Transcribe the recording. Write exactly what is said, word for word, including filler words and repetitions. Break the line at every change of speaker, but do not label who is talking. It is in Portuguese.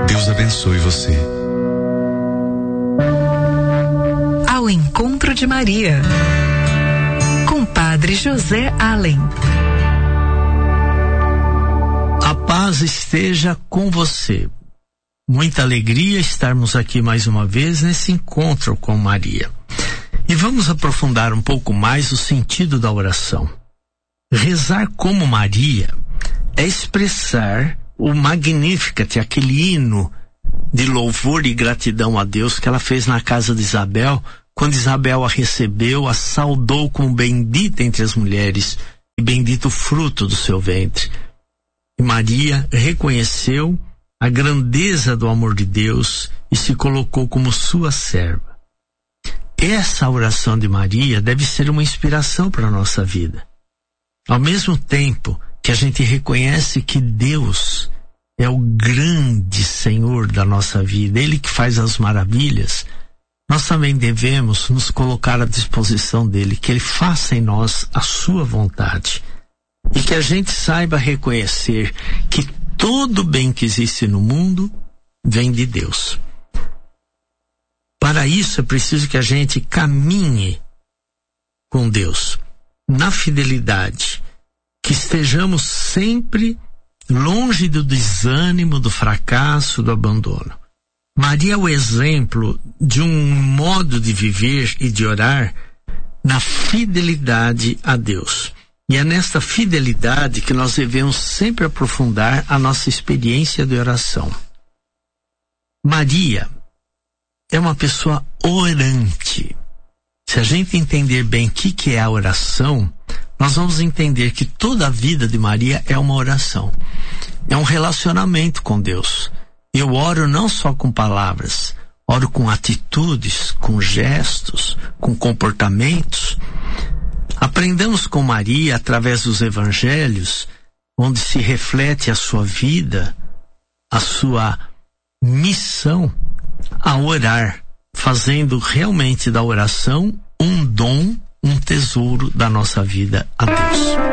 Deus abençoe você.
Ao Encontro de Maria, com Padre José Allen.
A paz esteja com você. Muita alegria estarmos aqui mais uma vez nesse encontro com Maria. E vamos aprofundar um pouco mais o sentido da oração. Rezar como Maria é expressar o Magnificat, aquele hino de louvor e gratidão a Deus que ela fez na casa de Isabel, quando Isabel a recebeu, a saudou como bendita entre as mulheres e bendito o fruto do seu ventre. E Maria reconheceu a grandeza do amor de Deus e se colocou como sua serva. Essa oração de Maria deve ser uma inspiração para a nossa vida. Ao mesmo tempo que a gente reconhece que Deus é o grande Senhor da nossa vida, Ele que faz as maravilhas, nós também devemos nos colocar à disposição dEle, que Ele faça em nós a sua vontade. E que a gente saiba reconhecer que todo bem que existe no mundo vem de Deus. Para isso é preciso que a gente caminhe com Deus na fidelidade, que estejamos sempre longe do desânimo, do fracasso, do abandono. Maria é o exemplo de um modo de viver e de orar na fidelidade a Deus. E é nesta fidelidade que nós devemos sempre aprofundar a nossa experiência de oração. Maria é uma pessoa orante. Se a gente entender bem o que, que é a oração, nós vamos entender que toda a vida de Maria é uma oração. É um relacionamento com Deus. Eu oro não só com palavras, oro com atitudes, com gestos, com comportamentos. Aprendamos com Maria através dos evangelhos, onde se reflete a sua vida, a sua missão, a orar, fazendo realmente da oração um dom, um tesouro da nossa vida a Deus.